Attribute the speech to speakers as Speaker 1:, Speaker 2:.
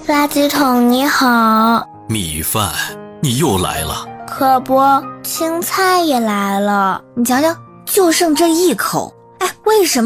Speaker 1: 垃圾桶你好。
Speaker 2: 米饭，你又来了。
Speaker 1: 可不，青菜也来了。
Speaker 3: 你瞧瞧，就剩这一口。哎，为什么